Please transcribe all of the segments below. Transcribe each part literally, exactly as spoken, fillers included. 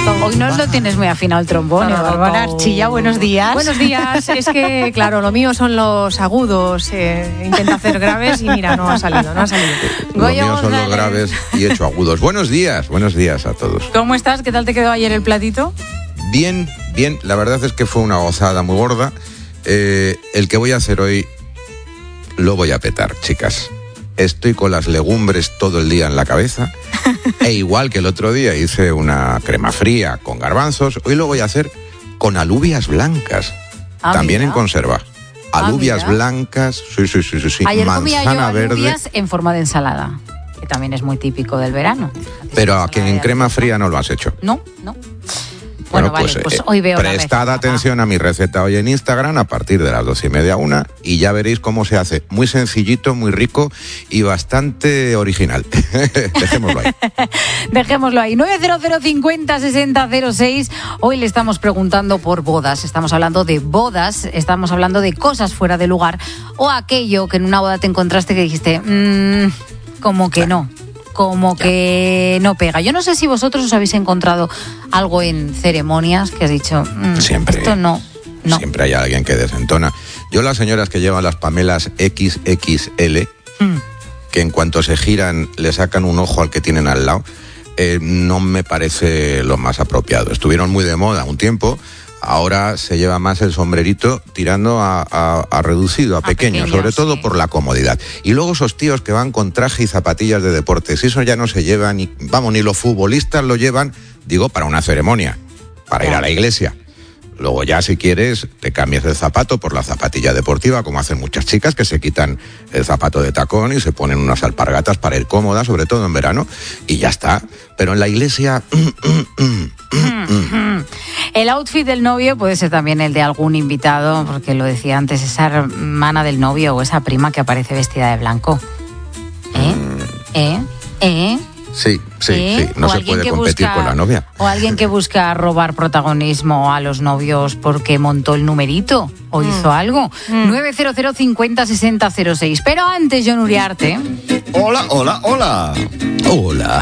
Hoy no lo tienes muy afinado el trombón, ¿eh, Bárbara Archilla? Buenos días. Buenos días. Es que, claro, lo mío son los agudos. Eh, intenta hacer graves y mira, no ha salido, no ha salido. Lo Goyo mío son los González. graves y he hecho agudos. Buenos días, buenos días a todos. ¿Cómo estás? ¿Qué tal te quedó ayer el platito? Bien, bien. La verdad es que fue una gozada muy gorda. Eh, el que voy a hacer hoy lo voy a petar, chicas. Estoy con las legumbres todo el día en la cabeza. E igual que el otro día hice una crema fría con garbanzos, hoy lo voy a hacer con alubias blancas. Ah, también mira. en conserva. Ah, Alubias mira. blancas, sí, sí, sí, sí, sí. Ayer comía yo manzana verde. alubias en forma de ensalada, que también es muy típico del verano. Pero a que en Ensalada de crema alubias, fría no lo has hecho. No, no. Bueno, Bueno, vale, pues, pues eh, hoy veo la prestad receta. atención a mi receta hoy en Instagram a partir de las doce y media una y ya veréis cómo se hace. Muy sencillito, muy rico y bastante original. Dejémoslo ahí. Dejémoslo ahí. nueve cero cero cincuenta sesenta cero seis. Hoy le estamos preguntando por bodas. Estamos hablando de bodas, estamos hablando de cosas fuera de lugar o aquello que en una boda te encontraste que dijiste, mmm, como que no. Como que no pega. Yo no sé si vosotros os habéis encontrado algo en ceremonias que has dicho, mmm, Siempre. esto no, no. Siempre hay alguien que desentona. Yo las señoras que llevan las pamelas equis equis ele, Mm. que en cuanto se giran le sacan un ojo al que tienen al lado, eh, no me parece lo más apropiado. Estuvieron muy de moda un tiempo. Ahora se lleva más el sombrerito tirando a, a, a reducido, a, A pequeño, pequeño, sobre todo sí. por la comodidad. Y luego esos tíos que van con traje y zapatillas de deportes, eso ya no se lleva, ni, vamos, ni los futbolistas lo llevan, digo, para una ceremonia, para ir a la iglesia. Luego ya, si quieres, te cambias el zapato por la zapatilla deportiva, como hacen muchas chicas que se quitan el zapato de tacón y se ponen unas alpargatas para ir cómodas, sobre todo en verano, y ya está. Pero en la iglesia... El outfit del novio puede ser también el de algún invitado, porque lo decía antes, esa hermana del novio o esa prima que aparece vestida de blanco. ¿Eh? ¿Eh? ¿Eh? Sí, sí, ¿Eh? sí, no O se alguien puede que competir busca- con la novia. O alguien que busca robar protagonismo a los novios porque montó el numerito o hizo algo. nueve cero cero cincuenta sesenta cero seis. Pero antes, Jon Uriarte, Hola, hola, hola. Hola.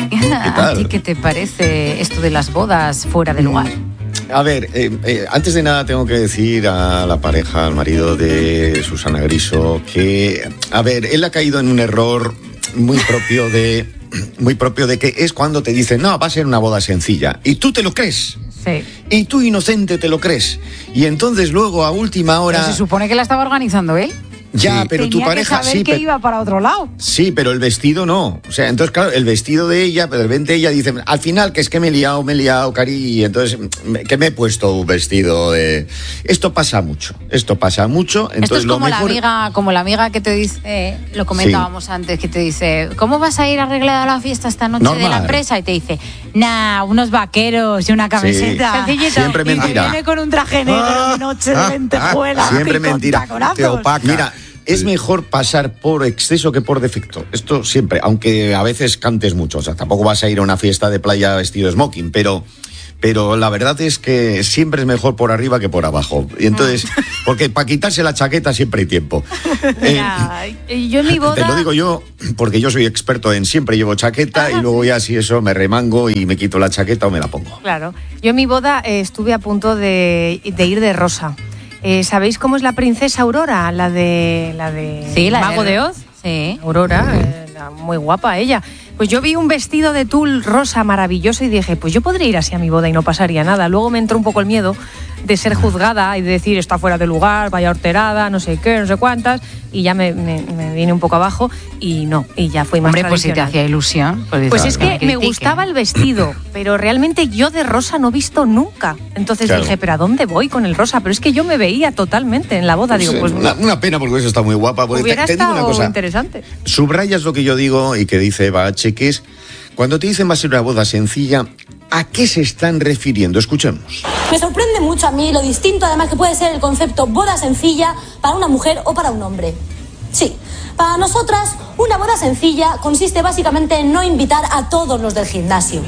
¿a tal? ti qué te parece esto de las bodas fuera de lugar? A ver, eh, eh, antes de nada tengo que decir a la pareja, al marido de Susana Griso, que, a ver, él ha caído en un error muy propio de, muy propio de que es cuando te dicen, no, va a ser una boda sencilla, y tú te lo crees. Sí. Y tú, inocente, te lo crees. Y entonces luego, a última hora... Pero se supone que la estaba organizando él. Ya, Sí. pero tu Tenía pareja que saber sí, que pero- iba para otro lado. Sí, pero el vestido no. O sea, entonces, claro, el vestido de ella, pero de repente ella dice, al final, que es que me he liado, me he liado, cari, y entonces, que me he puesto un vestido de... Esto pasa mucho, esto pasa mucho. Entonces, Esto es lo como mejor... la amiga, como la amiga que te dice, eh, lo comentábamos antes, que te dice, ¿cómo vas a ir arreglada a la fiesta esta noche de la Normal. empresa? Y te dice, nah, unos vaqueros y una camiseta. Sí. Siempre Y te mentira. viene con un traje negro de noche de lentejuelas. Siempre y con mentira. taconazos. Te opaca. Mira, es mejor pasar por exceso que por defecto. Esto siempre, aunque a veces cantes mucho. O sea, tampoco vas a ir a una fiesta de playa vestido de smoking, pero... Pero la verdad es que siempre es mejor por arriba que por abajo. Y entonces, porque para quitarse la chaqueta siempre hay tiempo. Eh, Mira, y yo en mi boda... Te lo digo yo, porque yo soy experto en siempre llevo chaqueta y luego ya si eso me remango y me quito la chaqueta o me la pongo. Claro. Yo en mi boda eh, estuve a punto de, de ir de rosa. Eh, ¿Sabéis cómo es la princesa Aurora? La de... La de Sí, la Mago de- de Oz. Sí. Aurora, eh, la- muy guapa ella. Pues yo vi un vestido de tul rosa maravilloso y dije, pues yo podría ir así a mi boda y no pasaría nada. Luego me entró un poco el miedo de ser juzgada y de decir, está fuera de lugar, vaya horterada, no sé qué, no sé cuántas, y ya me, me, me vine un poco abajo y no, y ya fue más Hombre, pues si te tradicional. hacía ilusión. Pues, Pues dices, es que me critiquen. gustaba el vestido, pero realmente yo de rosa no he visto nunca. Entonces Claro. dije, ¿pero a dónde voy con el rosa? Pero es que yo me veía totalmente en la boda. Digo, pues una, una pena porque eso está muy guapa. Porque hubiera te, te digo estado una cosa, interesante. subrayas lo que yo digo y que dice Eva H, que es, cuando te dicen va a ser una boda sencilla, ¿a qué se están refiriendo? Escuchemos. Me sorprende mucho a mí lo distinto además que puede ser el concepto boda sencilla para una mujer o para un hombre. Sí, para nosotras una boda sencilla consiste básicamente en no invitar a todos los del gimnasio.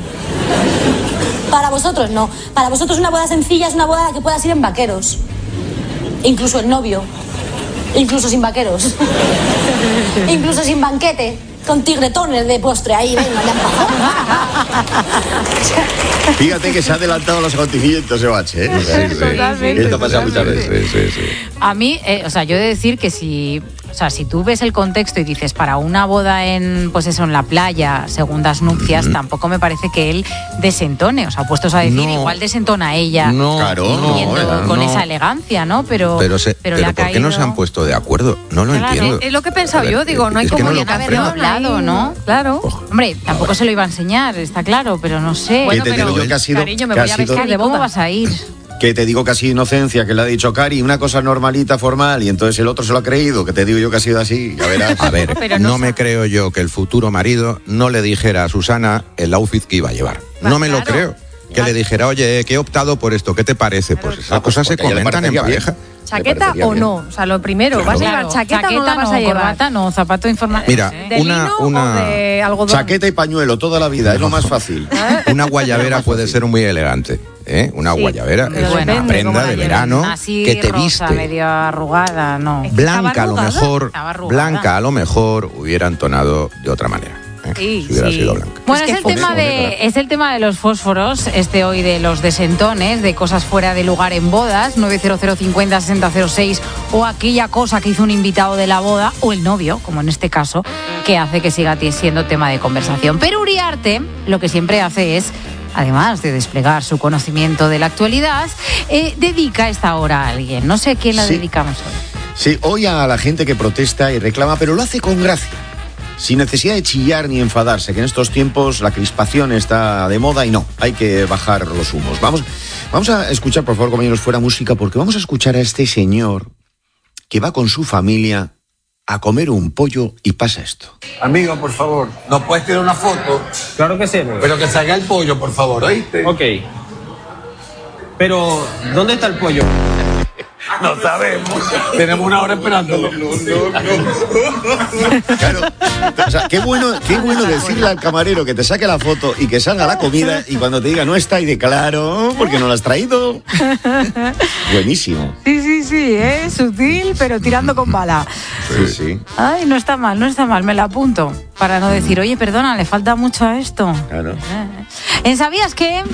Para vosotros no. Para vosotros una boda sencilla es una boda a la que puedas ir en vaqueros. Incluso el novio. Incluso sin vaqueros. Incluso sin banquete. con tigretones de postre ahí, venga, ya pasó. Fíjate que se ha adelantado a los acontecimientos, ese bache, ¿eh? Sí, sí. Totalmente, Esto pasa muchas totalmente. veces. Sí, sí, sí. A mí, eh, o sea, yo he de decir que si, o sea, si tú ves el contexto y dices para una boda en, pues eso, en la playa, segundas nupcias, Ujú. tampoco me parece que él desentone. O sea, puestos a decir, No. igual desentona ella No, Claro, no, yendo no, con no. esa elegancia, ¿no? Pero, Pero, se- pero pero le ha ¿por qué no se caído- han puesto de acuerdo? No lo Claro, entiendo. Es lo que he pensado A ver, yo, digo, no hay es que no lo comunicación. haberlo hablado, ahí. ¿no? Claro. Hombre, tampoco se lo iba a enseñar, está claro, pero no sé. Bueno, te pero, digo yo que ha sido- cariño, me que ha voy a sido- vestir Cari, de ¿cómo boda. vas a ir? Que te digo que ha sido inocencia, que le ha dicho Cari, una cosa normalita, formal, y entonces el otro se lo ha creído, que te digo yo que ha sido así, ya verás. A ver, Pero no, no me sabe. creo yo que el futuro marido no le dijera a Susana el outfit que iba a llevar. Va, No me lo claro. creo. Que le dijera, oye, que he optado por esto, ¿qué te parece? Pues esas Ah, pues cosas se porque a ella le comentan en parecería bien. pareja. Me ¿Chaqueta parecería o bien. no? O sea, lo primero, ¿vas a llevar Claro, chaqueta, o no la vas a llevar? corbata no, zapato informal. Mira, ¿De una, lino una, o de algodón? Chaqueta y pañuelo toda la vida, es lo más fácil. una guayabera puede ser muy elegante. ¿eh? Una Sí, guayabera pero es una depende cómo prenda la de lleves. verano Así que te rosa, viste. medio arrugada, no. Es que estaba Blanca a lo arrugada. mejor, Estaba arrugada. blanca a lo mejor hubiera entonado de otra manera. ¿eh? Sí, si hubiera sí. sido blanca. Bueno, Es es, que el tema fue- de, es el tema de los fósforos, este hoy de los desentones, de cosas fuera de lugar en bodas, nueve cero cero cincuenta sesenta cero seis, o aquella cosa que hizo un invitado de la boda, o el novio, como en este caso, que hace que siga t- siendo tema de conversación. Pero Uriarte lo que siempre hace es, además de desplegar su conocimiento de la actualidad, eh, dedica esta hora a alguien. No sé a quién la Sí. dedicamos hoy. Sí, hoy a la gente que protesta y reclama, pero lo hace con gracia. Sin necesidad de chillar ni enfadarse, que en estos tiempos la crispación está de moda y no, hay que bajar los humos. Vamos, vamos a escuchar, por favor, compañeros, fuera música, porque vamos a escuchar a este señor que va con su familia a comer un pollo y pasa esto. Amigo, por favor, ¿nos puedes tirar una foto? Claro que sí, amigo. Pero que salga el pollo, por favor, ¿oíste? Ok. Pero, ¿dónde está el pollo? No sabemos. Tenemos una hora esperándolo. Claro, o sea, qué bueno, qué bueno decirle al camarero que te saque la foto y que salga la comida y cuando te diga no está y de claro, porque no la has traído. Buenísimo. Sí, sí, sí, ¿eh? Sutil, pero tirando con bala. Sí, sí. Ay, no está mal, no está mal, me la apunto. Para no decir, oye, perdona, le falta mucho a esto. Claro. Eh. ¿En sabías qué?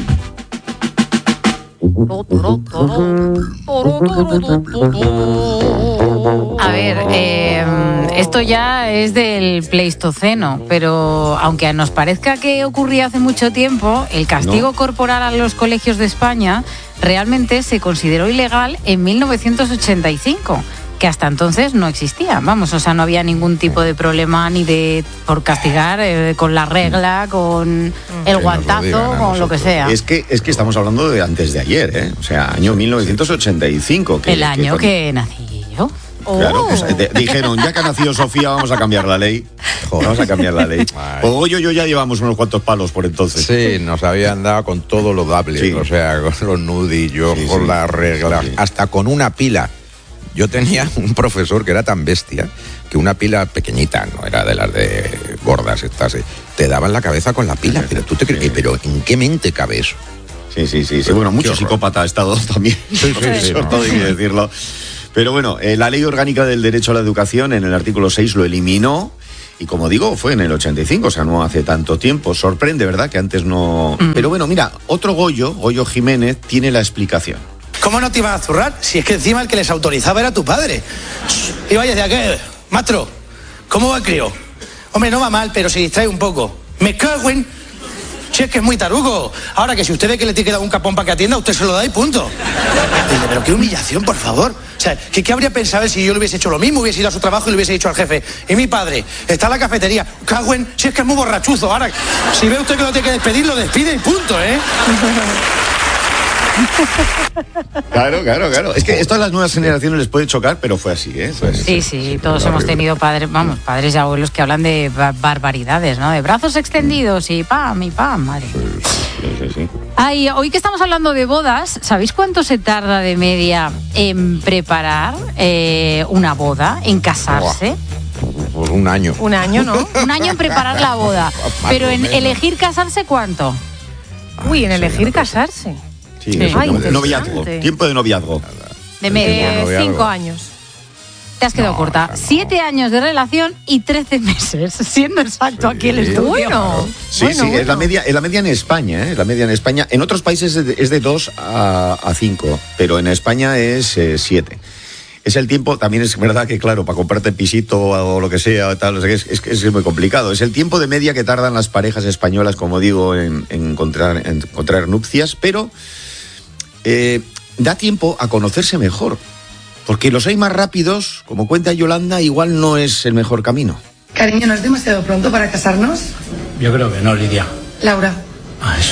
A ver, eh, esto ya es del Pleistoceno, pero aunque nos parezca que ocurría hace mucho tiempo, el castigo No. corporal a los colegios de España realmente se consideró ilegal en mil novecientos ochenta y cinco. Que hasta entonces no existía, vamos, o sea, no había ningún tipo de problema ni de por castigar eh, con la regla, con el Que nos lo guantazo, digan a con lo que nosotros. sea. Es que, es que estamos hablando de antes de ayer, ¿eh? O sea, año mil novecientos ochenta y cinco. Que, el año con- que nací yo. Claro, Oh. pues, eh, de- dijeron, ya que ha nacido Sofía, vamos a cambiar la ley. Vamos a cambiar la ley. Ay. O yo, yo ya llevamos unos cuantos palos por entonces. Sí, nos habían dado con todo lo dable, Sí. o sea, con los nudillos, Sí, con sí. las reglas, Sí. hasta con una pila. Yo tenía un profesor que era tan bestia que una pila pequeñita, no era de las de gordas estas, eh, te daban la cabeza con la pila. Pero tú te crees, Sí. pero ¿en qué mente cabe eso? Sí, sí, sí, sí. Bueno, mucho horror. psicópata ha estado también. Sí, sí, sí, Eso no. todo hay que decirlo. Pero bueno, eh, la Ley Orgánica del Derecho a la Educación en el artículo seis lo eliminó. Y como digo, fue en el ochenta y cinco, o sea, no hace tanto tiempo. Sorprende, ¿verdad? Que antes no... Pero bueno, mira, otro Goyo, Goyo Jiménez, tiene la explicación. ¿Cómo no te ibas a zurrar si es que encima el que les autorizaba era tu padre? Y vaya, ¿de qué? Maestro, ¿cómo va el crío? Hombre, no va mal, pero se distrae un poco. Me cago en... Si es que es muy tarugo. Ahora que si usted ve que le tiene que dar un capón para que atienda, usted se lo da y punto. Dice, pero qué humillación, por favor. O sea, ¿qué, qué habría pensado él si yo le hubiese hecho lo mismo, hubiese ido a su trabajo y le hubiese dicho al jefe? Y mi padre, está en la cafetería. Cago en... Si es que es muy borrachuzo. Ahora, si ve usted que lo tiene que despedir, lo despide y punto, ¿eh? Claro, claro, claro. Es que esto a las nuevas generaciones les puede chocar, pero fue así, ¿eh? Fue así. Sí, sí, todos hemos tenido padres, vamos, padres y abuelos que hablan de ba- barbaridades, ¿no? De brazos extendidos y pam, y pam, madre. Sí, sí, sí. Ay, hoy que estamos hablando de bodas, ¿sabéis cuánto se tarda de media en preparar eh, una boda, en casarse? Pues un año. Un año, ¿no? Un año en preparar la boda, Más pero o en menos. elegir casarse, ¿cuánto? Uy, en sí, elegir una cosa. casarse. Sí, Sí. eso, Ay, no- interesante. noviazgo, tiempo de noviazgo. De El media. tiempo Eh, noviazgo. cinco años. Te has quedado No, corta. no. Siete años de relación y trece meses, siendo exacto Sí. aquí el estudio. Bueno, Sí, bueno, sí, bueno. es la media, es la media en España, ¿eh? La media en España. En otros países es de, es de dos a cinco, pero en España es eh, siete. Es el tiempo, también es verdad que, claro, para comprarte pisito o lo que sea, tal, o sea, es, es, es muy complicado. Es el tiempo de media que tardan las parejas españolas, como digo, en, en encontrar, en encontrar nupcias, pero eh, da tiempo a conocerse mejor. Porque los hay más rápidos, como cuenta Yolanda, igual no es el mejor camino. Cariño, ¿no es demasiado pronto para casarnos? Yo creo que no, Lidia. Laura. Ah, eso.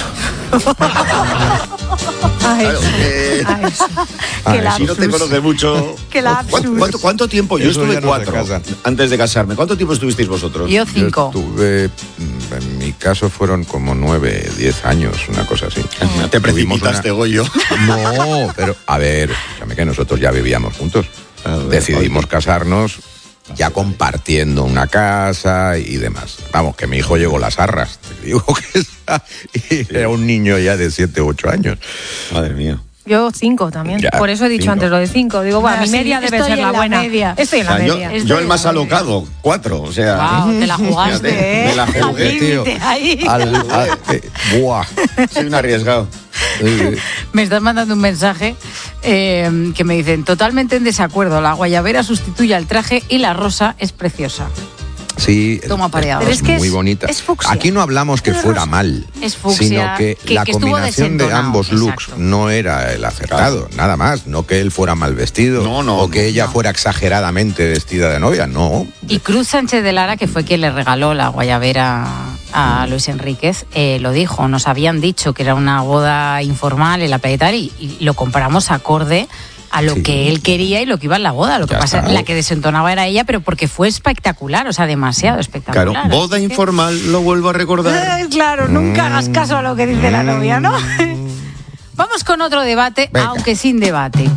Ay, Claro, eh, ay, sí. Qué si no te lapsus. conoces mucho. Qué lapsus. ¿Cuánto, cuánto, cuánto tiempo? Yo Eso estuve ya no se cuatro casan. antes de casarme. ¿Cuánto tiempo estuvisteis vosotros? Yo Yo cinco. estuve, mm, en mi caso fueron como nueve, diez años, una cosa así. Te Tuvimos precipitaste, una- Goyo. No, pero a ver, escúchame que nosotros ya vivíamos juntos. A ver, Decidimos oye. casarnos ya compartiendo una casa y demás. Vamos, que mi hijo llegó las arras. Te digo que esa- y era un niño ya de siete u ocho años. Madre mía. Yo cinco también. Ya, Por eso he dicho cinco. antes lo de cinco. Digo, bueno, Ah, mi sí, media debe estoy ser en la la buena. media. Estoy en la O sea, yo, media. Estoy yo el en más la media. alocado, cuatro. O sea, Wow, te la jugaste, Fíjate, ¿eh? me la Al jugué, tío. límite ahí. Al- al- eh, buah. soy un arriesgado. Eh, Me estás mandando un mensaje eh, que me dicen, totalmente en desacuerdo, la guayabera sustituye al traje y la rosa es preciosa. Sí, Toma pareado. Pero es que muy es- bonita. es fucsia. Aquí no hablamos que Pero fuera rosa. mal, Es fucsia, sino que, que- la que estuvo combinación de desentonado, ambos looks exacto. no era el acertado, nada más. No que él fuera mal vestido No, no, o que no, ella no. fuera exageradamente vestida de novia, no. Y Cruz Sánchez de Lara, que fue quien le regaló la guayabera a Luis Enríquez, eh, lo dijo, nos habían dicho que era una boda informal en la playa y tal, y, y lo compramos acorde a lo Sí. que él quería y lo que iba en la boda. Lo que Ya pasa, está. la que desentonaba era ella, pero porque fue espectacular, o sea, demasiado espectacular. Claro, boda Así que- informal, lo vuelvo a recordar. Eh, claro, nunca hagas caso a lo que dice la novia, ¿no? Vamos con otro debate, Venga. aunque sin debate.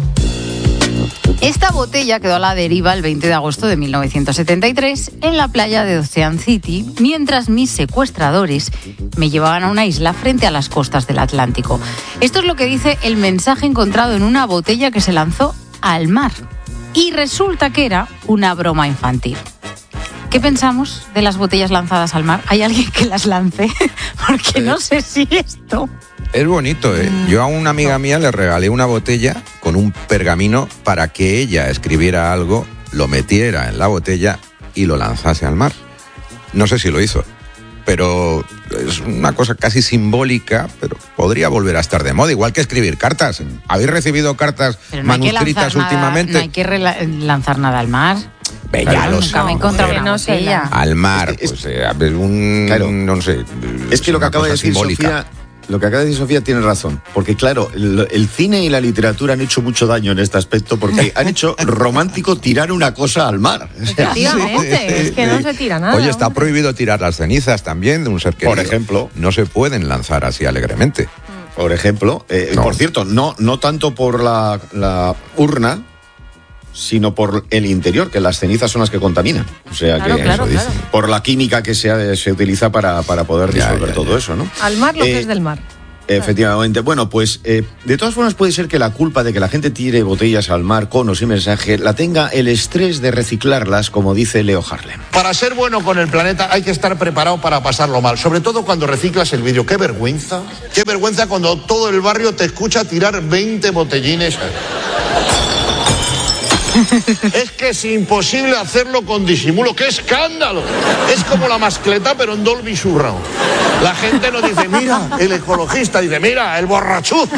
Esta botella quedó a la deriva el veinte de agosto de mil novecientos setenta y tres en la playa de Ocean City, mientras mis secuestradores me llevaban a una isla frente a las costas del Atlántico. Esto es lo que dice el mensaje encontrado en una botella que se lanzó al mar. Y resulta que era una broma infantil. ¿Qué pensamos de las botellas lanzadas al mar? ¿Hay alguien que las lance? Porque no sé si esto... Es bonito, ¿eh? Yo a una amiga mía le regalé una botella con un pergamino para que ella escribiera algo, lo metiera en la botella y lo lanzase al mar. No sé si lo hizo, pero es una cosa casi simbólica, pero podría volver a estar de moda, igual que escribir cartas. ¿Habéis recibido cartas Pero no hay que manuscritas lanzar nada, últimamente? no hay que rela- lanzar nada al mar. Ve, Claro, ya lo nunca sé, me he encontrado mujer. una no sé, botella. Al mar, Es- pues eh, a ver, un... Claro. no sé. Es que lo que una acaba de cosa decir simbólica. Sofía, lo que acaba de decir Sofía tiene razón, porque claro, el, el cine y la literatura han hecho mucho daño en este aspecto porque han hecho romántico tirar una cosa al mar. O sea, Efectivamente, es que no se tira nada. Oye, está hombre. prohibido tirar las cenizas también de un ser querido. Por ejemplo. No se pueden lanzar así alegremente. por ejemplo, eh, No. por cierto, no, no tanto por la, la urna, sino por el interior, que las cenizas son las que contaminan. O sea Claro, que claro, eso claro. dice. Por la química que se, se utiliza para, para poder Ya, disolver ya, todo ya. eso, ¿no? Al mar lo Eh, que es del mar. Efectivamente. Bueno, pues eh, de todas formas puede ser que la culpa de que la gente tire botellas al mar con o sin mensaje la tenga el estrés de reciclarlas, como dice Leo Harlem. Para ser bueno con el planeta hay que estar preparado para pasarlo mal, sobre todo cuando reciclas el vidrio. ¡Qué vergüenza! ¡Qué vergüenza cuando todo el barrio te escucha tirar veinte botellines! Es que es imposible hacerlo con disimulo. ¡Qué escándalo! Es como la mascleta, pero en Dolby Surround. La gente no dice, mira, el ecologista, dice, mira, el borrachuzo.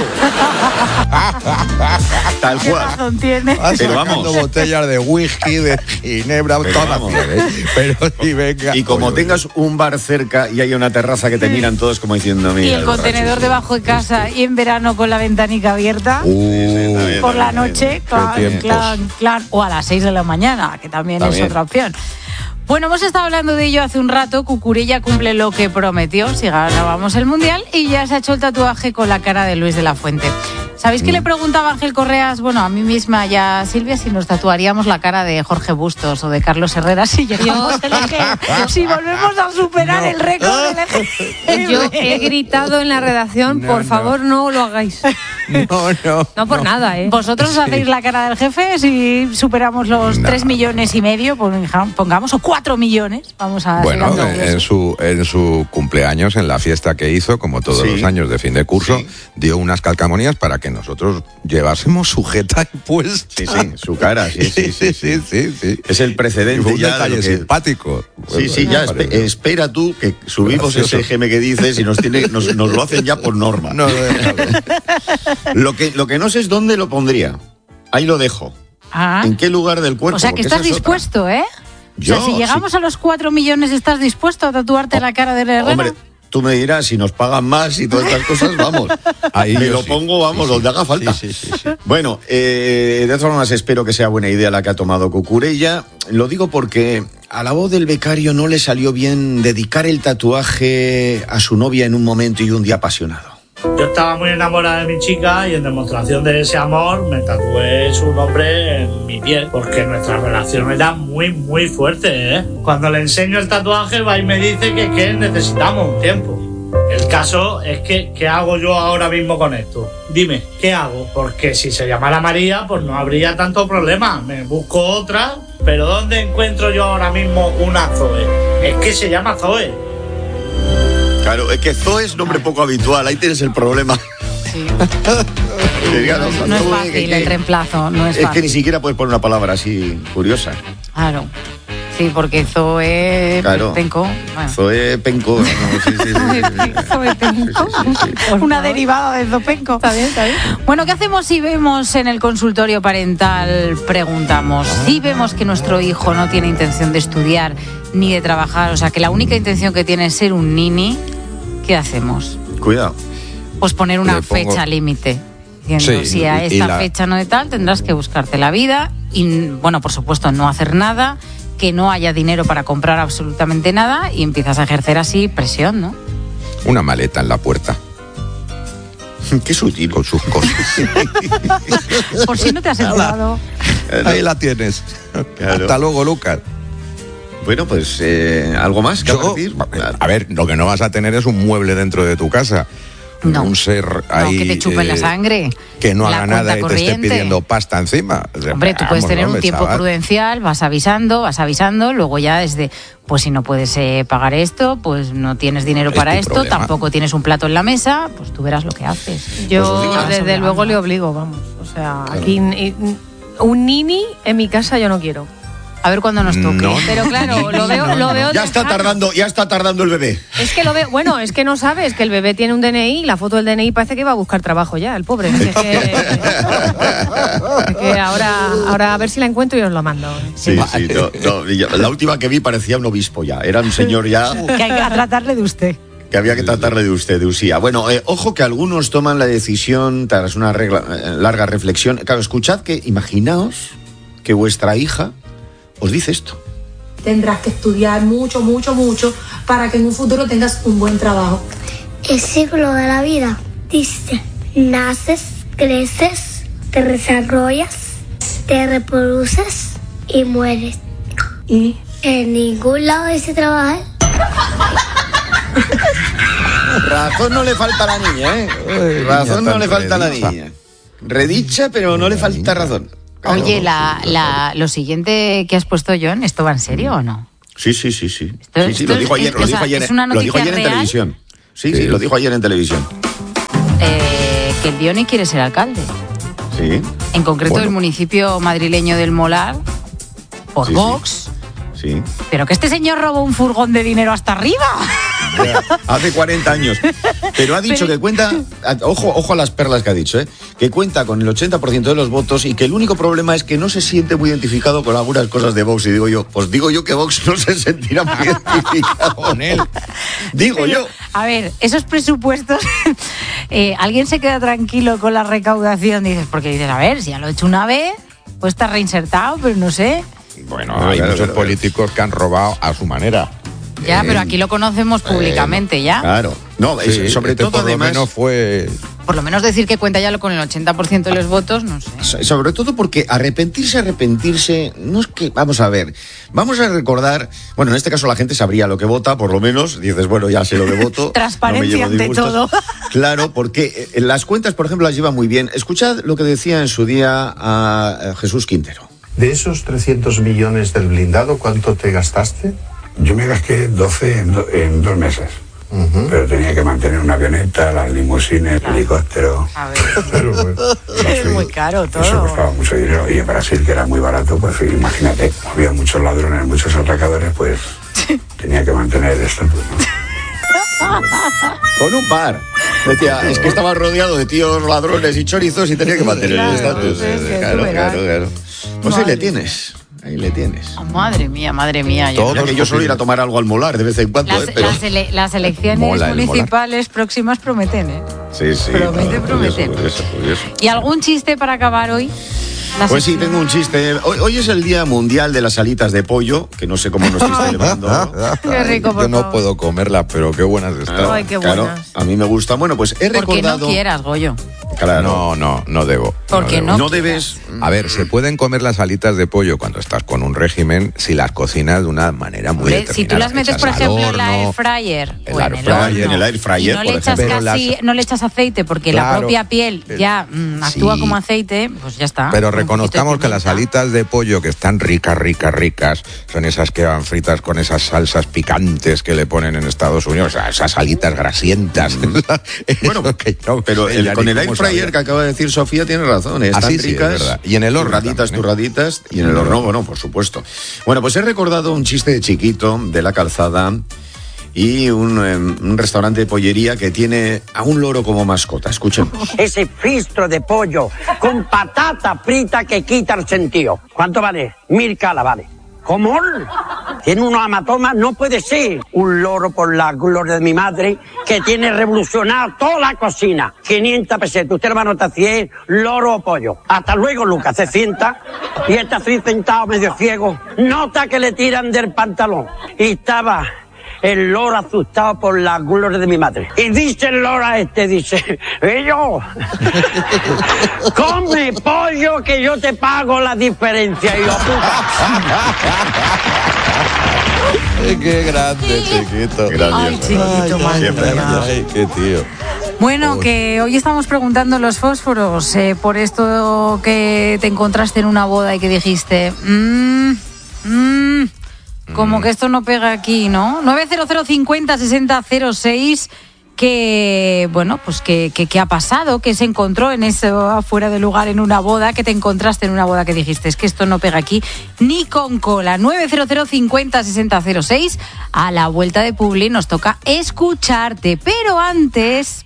Tal ¿Qué cual. razón tiene? Vas Pero sacando vamos. botellas de whisky, de ginebra, Pero todas vamos. ¿eh? Pero sí, venga. Y como Oye, tengas un bar cerca y hay una terraza que te miran todos como diciendo, mira. Y el contenedor debajo de casa y en verano con la ventanica abierta. Uh, Por la noche, clan, tiempos. clan, clan, o a las seis de la mañana, que también, También. es otra opción. Bueno, hemos estado hablando de ello hace un rato. Cucurella cumple lo que prometió si ganábamos el Mundial y ya se ha hecho el tatuaje con la cara de Luis de la Fuente. ¿Sabéis que le preguntaba a Ángel Correas, bueno, a mí misma y a Silvia, si nos tatuaríamos la cara de Jorge Bustos o de Carlos Herrera si llegamos al eje, si volvemos a superar No. el récord del eje? Yo he gritado en la redacción, No, por no. favor, no lo hagáis. No, no. No por no. nada, ¿eh? Vosotros Sí. hacéis la cara del jefe si superamos los No. tres millones y medio, pues, pongamos, o cuatro millones. Vamos a Bueno, ser en, ambiciosos. en su, en su cumpleaños, en la fiesta que hizo, como todos Sí. los años de fin de curso, Sí. dio unas calcamonías para que nosotros llevásemos sujeta y puesta. Sí, sí, su cara, sí, sí, sí. sí, sí, sí. Es el Y precedente fue un ya de detalle lo que- simpático. Sí, sí, ya espe- espera tú que subimos Gracioso. ese G M que dices y nos, tiene, nos, nos lo hacen ya por norma. No, no, no. Lo, que, lo que no sé es dónde lo pondría. Ahí lo dejo. Ah. ¿En qué lugar del cuerpo? O sea, que Porque estás esa es otra. dispuesto, ¿eh? Yo, o sea, si llegamos sí. a los cuatro millones, ¿estás dispuesto a tatuarte la cara de Herrera? Hombre, tú me dirás, si nos pagan más y todas estas cosas, vamos. Ahí me yo lo sí. pongo, vamos, Sí, sí. donde haga falta. Sí, sí, sí, sí. Bueno, eh, de todas formas, espero que sea buena idea la que ha tomado Cucurella. Lo digo porque a la voz del becario no le salió bien dedicar el tatuaje a su novia en un momento y un día apasionado. Yo estaba muy enamorada de mi chica y en demostración de ese amor me tatué su nombre en mi piel porque nuestra relación era muy muy fuerte, ¿eh? Cuando le enseño el tatuaje va y me dice que, que necesitamos un tiempo. El caso es que, ¿qué hago yo ahora mismo con esto? Dime, ¿qué hago? Porque si se llamara María, pues no habría tanto problema. Me busco otra, pero ¿dónde encuentro yo ahora mismo una Zoe? Es que se llama Zoe. Claro, es que Zoe es nombre poco habitual, ahí tienes el problema. Sí. Sí, claro, No, no es Zoe, fácil que- el reemplazo, no es Es que fácil. ni siquiera puedes poner una palabra así curiosa. Claro. Sí, porque Zoe Claro. Penco. Bueno. Zoe Penco. no, sí, sí, sí, sí. Zoe Penco. Una derivada de Zopenco. Está bien, está bien. Bueno, ¿qué hacemos si vemos en el consultorio parental? Preguntamos. Si vemos que nuestro hijo no tiene intención de estudiar ni de trabajar, o sea, que la única intención que tiene es ser un nini, ¿qué hacemos? Cuidado. Pues poner una Le pongo- fecha límite. Diciendo, Sí, si a y- y esta la- fecha no de tal, tendrás que buscarte la vida y, bueno, por supuesto, no hacer nada, que no haya dinero para comprar absolutamente nada y empiezas a ejercer así presión, ¿no? Una maleta en la puerta Qué sutil. con sus cosas. Por si no te has enterado. Ahí la tienes. Claro. Hasta luego, Lucas. Bueno, pues, eh, ¿algo más que Yo, decir? a ver, lo que no vas a tener es un mueble dentro de tu casa. No. Un ser No, ahí. que te chupen la eh, sangre. Que no La haga nada cuenta y te esté corriente. pidiendo pasta encima. Hombre, tú puedes Vamos, tener un hombre, tiempo chaval. prudencial, vas avisando, vas avisando, luego ya desde, pues si no puedes eh, pagar esto, pues no tienes dinero Es para tu esto, problema. tampoco tienes un plato en la mesa, pues tú verás lo que haces. Pues os Yo, digo una desde cosa. luego, le obligo, vamos. O sea, aquí n- un nini en mi casa yo no quiero. A ver cuándo nos toque. No, Pero claro, lo veo, lo veo Ya está lejano. tardando, ya está tardando el bebé. Es que lo veo, bueno, es que no sabes que el bebé tiene un D N I y la foto del D N I parece que va a buscar trabajo ya, el pobre. Es que, es que ahora, ahora a ver si la encuentro y os lo mando. Sí, sí. no, no, yo- la última que vi parecía un obispo ya. Era un señor ya Que hay que tratarle de usted. que había que tratarle de usted, de Usía. Bueno, eh, ojo que algunos toman la decisión tras una regla- eh, larga reflexión. Claro, escuchad que, imaginaos que vuestra hija os dice esto. Tendrás que estudiar mucho, mucho, mucho para que en un futuro tengas un buen trabajo. El ciclo de la vida dice, naces, creces, te desarrollas, te reproduces y mueres. Y En ningún lado dice trabajar. Razón no le falta a la niña, ¿eh? Ay, Razón niña no le tan falta a la redicha. niña. Redicha, pero no le falta razón. Oye, la, la, lo siguiente que has puesto, John, ¿esto va en serio o no? Sí, sí, sí, sí. Esto- Sí, sí, esto lo dijo es- ayer, es- lo o dijo sea, ayer, ¿es una lo dijo noticia ayer en real? televisión. Sí, sí, Sí. lo dijo ayer en televisión. Eh, que el Dioni quiere ser alcalde. Sí, En concreto, Bueno. el municipio madrileño del Molar, por Sí, sí. Vox. sí. Pero que este señor robó un furgón de dinero hasta arriba. Hace cuarenta años. Pero ha dicho Pero- que cuenta, ojo, ojo a las perlas que ha dicho, ¿eh? Que cuenta con el ochenta por ciento de los votos y que el único problema es que no se siente muy identificado con algunas cosas de Vox. Y digo yo, pues digo yo que Vox no se sentirá muy identificado con él. Digo yo. A ver, esos presupuestos, eh, ¿alguien se queda tranquilo con la recaudación? Dices, porque dices, a ver, si ya lo he hecho una vez, pues está reinsertado, pero no sé. Bueno, Claro, hay claro, muchos claro. políticos que han robado a su manera. Ya, Eh, pero aquí lo conocemos públicamente, ¿ya? Claro. No, es- sí, sobre este todo por además. lo menos fue Por lo menos decir que cuenta ya con el ochenta por ciento de los votos, no sé. So- Sobre todo porque arrepentirse, arrepentirse, no es que, vamos a ver, vamos a recordar, bueno, en este caso la gente sabría lo que vota, por lo menos, dices, bueno, ya sé lo que voto. Transparencia no me llevo ante disgustos. todo. Claro, porque eh, las cuentas, por ejemplo, las lleva muy bien. Escuchad lo que decía en su día a Jesús Quintero. De esos trescientos millones del blindado, ¿cuánto te gastaste? Yo me gasté doce en, do- en dos meses. Uh-huh. Pero tenía que mantener una avioneta, las limusines, el helicóptero. A ver. Pero, bueno, Es muy caro todo. eso costaba mucho dinero. Y en Brasil, que era muy barato, pues imagínate, había muchos ladrones, muchos atracadores, pues tenía que mantener el estatus, ¿no? Con un par. Decía, es que estaba rodeado de tíos ladrones y chorizos y tenía que mantener Claro, el estatus. es que Claro, tú verás. claro, claro. Pues ahí Madre. le tienes. Ahí le tienes. Oh, madre mía, madre mía. Yo Mira que yo suelo ir a tomar algo al molar de vez en cuando, Las, ¿eh? Pero... las ele- las elecciones Mola el municipales próximas prometen, ¿eh? Sí, sí. Promete, no, promete. curioso, curioso, curioso. ¿Y algún chiste para acabar hoy? La Pues sí, sección- tengo un chiste. Hoy, hoy es el Día Mundial de las Alitas de Pollo, que no sé cómo nos estoy celebrando. ¿no? Qué rico, por Yo no favor. puedo comerla, pero qué buenas están. Ay, qué Claro, buenas. a mí me gusta. Bueno, pues he Porque recordado... no quieras, Goyo. Claro. No, no, no debo. Porque debo. no No quieras. debes... A ver, se pueden comer las alitas de pollo cuando estás con un régimen si las cocinas de una manera muy Hombre, determinada. si tú las metes, Echas por al ejemplo, en la horno, air fryer el o en air el fryer, horno, en el air fryer, y no por le echas ejemplo. casi, Pero las- no le echas aceite porque la Claro. propia piel ya mm, actúa Sí. como aceite, pues ya está. Pero Un poquito de reconozcamos que las pimienta. alitas de pollo que están ricas, ricas, ricas, son esas que van fritas con esas salsas picantes que le ponen en Estados Unidos, o sea, esas alitas grasientas. Bueno, pero el- con el air fryer que acaba de decir Sofía tiene razón, están Así sí, es ricas. verdad. Y en el horno Turraditas, también, ¿eh? turraditas, y en el horno, bueno, por supuesto. Bueno, pues he recordado un chiste de chiquito de la calzada y un, eh, un restaurante de pollería que tiene a un loro como mascota. Escuchemos. Ese fistro de pollo con patata frita que quita el sentido. ¿Cuánto vale? Mil calas vale. ¿Cómo? Tiene unos amatomas, no puede ser. Un loro por la gloria de mi madre que tiene revolucionado toda la cocina. quinientas pesetas, usted lo va a notar cien, loro o pollo. Hasta luego, Lucas, se sienta y está así sentado medio ciego. Nota que le tiran del pantalón. Y estaba el loro asustado por la gloria de mi madre. Y dice el loro a este, dice, yo, come pollo que yo te pago la diferencia. Y yo, Ay, qué grande, chiquito. Ay, chiquito, madre mía. Ay, qué tío. Bueno, que hoy estamos preguntando los fósforos eh, por esto que te encontraste en una boda y que dijiste, mmm, mmm, como que esto no pega aquí, ¿no? nueve cero cero cincuenta sesenta cero seis, que, bueno, pues que, que, que ha pasado, que se encontró en eso afuera de lugar en una boda, que te encontraste en una boda que dijiste, es que esto no pega aquí ni con cola. nueve cero cero cincuenta sesenta cero seis, a la vuelta de Publi nos toca escucharte, pero antes...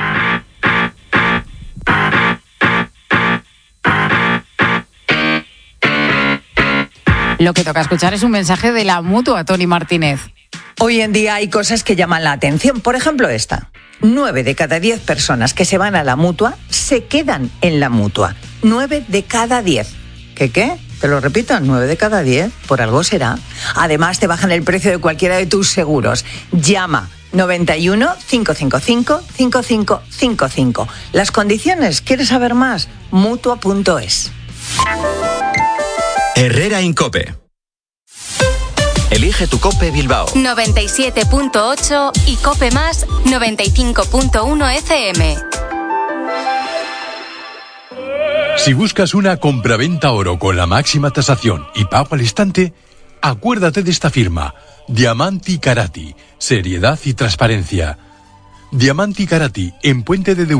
Lo que toca escuchar es un mensaje de la Mutua, Tony Martínez. Hoy en día hay cosas que llaman la atención. Por ejemplo, esta. Nueve de cada diez personas que se van a la Mutua se quedan en la Mutua. Nueve de cada diez. ¿Qué qué? Te lo repito, nueve de cada diez. Por algo será. Además, te bajan el precio de cualquiera de tus seguros. Llama noventa y uno, cincuenta y cinco, cincuenta y cinco cincuenta y cinco. Las condiciones, ¿quieres saber más? Mutua punto es. Herrera Incope. Elige tu Cope Bilbao. noventa y siete punto ocho y Cope Más noventa y cinco punto uno F M. Si buscas una compraventa oro con la máxima tasación y pago al instante, acuérdate de esta firma, Diamanti Karati, seriedad y transparencia. Diamanti Karati, en Puente de